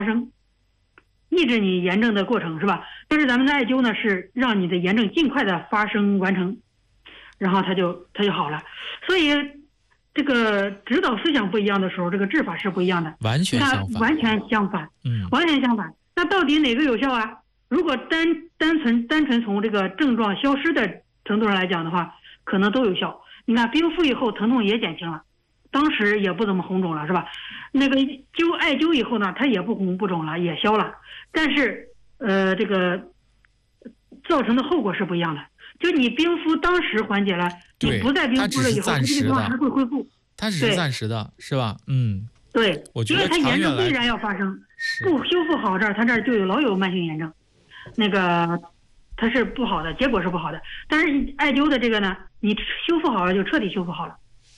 生，抑制你炎症的过程，是吧？但是咱们的艾灸呢，是让你的炎症尽快的发生完成，然后它就好了。所以这个指导思想不一样的时候，这个治法是不一样的， 完全相反， 完全相反，完全相反。那到底哪个有效啊？如果单纯从这个症状消失的程度上来讲的话，可能都有效。你看冰敷以后疼痛也减轻了，当时也不怎么红肿了，是吧？那个艾灸以后呢，它也不红不肿了，也消了。但是这个造成的后果是不一样的。就你冰敷当时缓解了，你不再冰敷了以后，这个地方还会恢复。 它只是暂时的，是吧？ 对， 我觉得因为它炎症必然要发生，不修复好这儿，它这儿就老有慢性炎症，那个它是不好的，结果是不好的。但是艾灸的这个呢，你修复好了就彻底修复好了。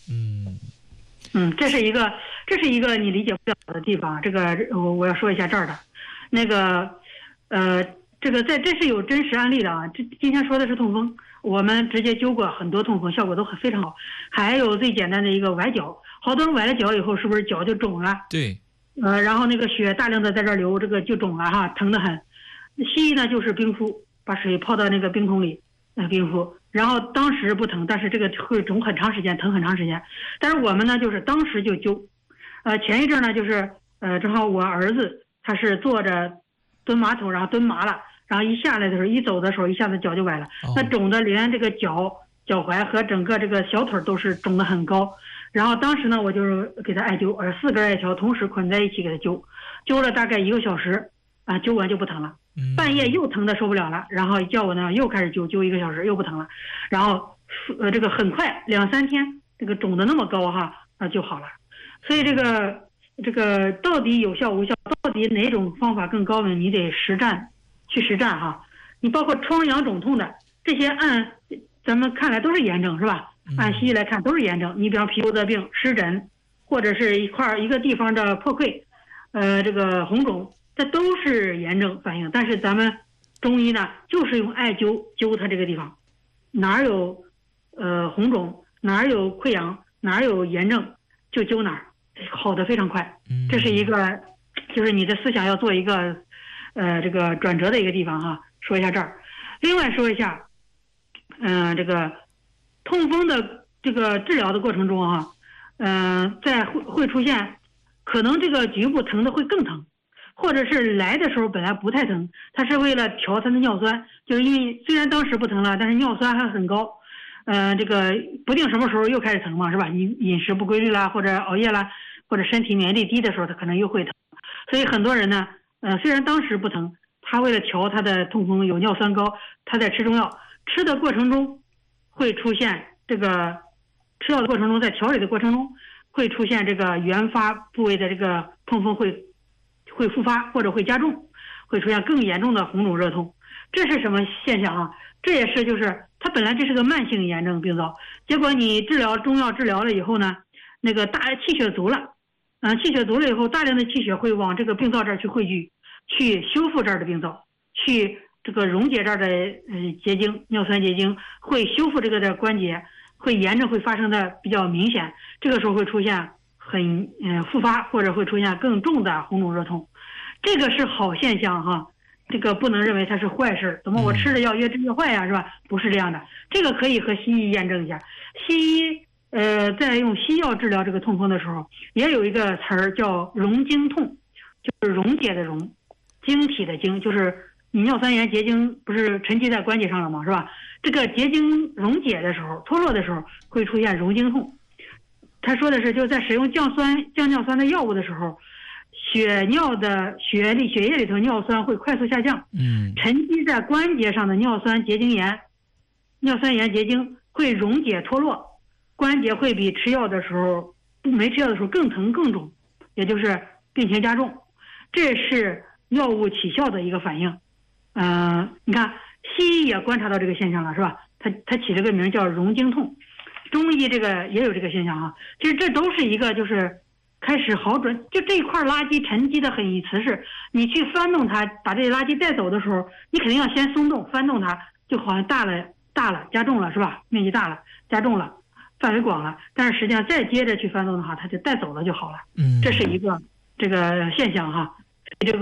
这是一个你理解不了的地方。这个我要说一下这儿的，那个这个这是有真实案例的啊。今天说的是痛风，我们直接灸过很多痛风，效果都非常好。还有最简单的一个崴脚，好多人崴了脚以后，是不是脚就肿了？ 对。 然后那个血大量的在这儿流，这个就肿了哈，疼得很。西医呢就是冰敷，把水泡到那个冰桶里，冰敷，然后当时不疼，但是这个会肿很长时间，疼很长时间。但是我们呢就是当时就灸。前一阵呢就是正好我儿子他是坐着蹲马桶，然后蹲麻了，然后一下来的时候，一走的时候一下子脚就崴了，那肿的连这个脚踝和整个这个小腿都是肿得很高。然后当时呢我就是给他艾灸，4根艾条同时捆在一起给他灸了大概1个小时啊，灸完就不疼了。半夜又疼的受不了了，然后叫我呢又开始灸1个小时又不疼了，然后这个很快2-3天这个肿的那么高哈就好了。所以这个到底有效无效，到底哪种方法更高明，你得实战哈。你包括疮疡肿痛的这些，按咱们看来都是炎症，是吧？按西医来看都是炎症。你比方皮肤的病、湿疹，或者是一个地方的破溃，这个红肿，这都是炎症反应。但是咱们中医呢，就是用艾灸灸它这个地方，哪儿有红肿，哪儿有溃疡，哪儿有炎症，就灸哪儿，好的非常快。这是一个，就是你的思想要做一个这个转折的一个地方哈。说一下这儿，另外说一下，这个痛风的这个治疗的过程中哈，会出现可能这个局部疼的会更疼，或者是来的时候本来不太疼，它是为了调它的尿酸，就是因为虽然当时不疼了，但是尿酸还很高，这个不定什么时候又开始疼嘛，是吧？你饮食不规律啦，或者熬夜啦，或者身体免疫力低的时候，它可能又会疼。所以很多人呢，虽然当时不疼，他为了调他的痛风有尿酸高，他在吃中药，吃的过程中会出现这个吃药的过程中，在调理的过程中会出现这个原发部位的这个痛风会复发或者会加重，会出现更严重的红肿热痛。这是什么现象啊？这也是就是它本来这是个慢性炎症病灶，结果你中药治疗了以后呢，那个气血足了，气血足了以后，大量的气血会往这个病灶这儿去汇聚，去修复这儿的病灶，去这个溶解这儿的结晶，尿酸结晶会修复这个的关节，会炎症会发生的比较明显，这个时候会出现复发，或者会出现更重的红肿热痛，这个是好现象哈。这个不能认为它是坏事，怎么我吃的药越治越坏呀，是吧？不是这样的，这个可以和西医验证一下。西医在用西药治疗这个痛风的时候，也有一个词儿叫溶经痛，就是溶解的溶，晶体的晶，就是你尿酸盐结晶不是沉积在关节上了吗？是吧？这个结晶溶解的时候，脱落的时候会出现溶经痛。他说的是，就在使用降尿酸的药物的时候，血液里头尿酸会快速下降，沉积在关节上的尿酸盐结晶会溶解脱落，关节会比没吃药的时候更疼更肿，也就是病情加重，这是药物起效的一个反应。你看西医也观察到这个现象了，是吧？它起了个名叫溶经痛，中医这个也有这个现象啊。其实这都是一个就是开始好转，就这一块垃圾沉积的很瓷实，你去翻动它，把这些垃圾带走的时候，你肯定要先松动，翻动它就好像大了加重了，是吧？面积大了加重了，范围广了，但是实际上再接着去翻动的话，它就带走了就好了。这是一个这个现象哈。 这个。